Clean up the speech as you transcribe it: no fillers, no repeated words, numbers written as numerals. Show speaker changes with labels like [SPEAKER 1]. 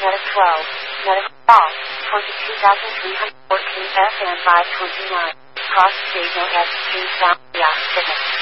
[SPEAKER 1] Meta 12, Meta Fall, 22,314 FM 529, Cross Station S 2 Sound, Fitness.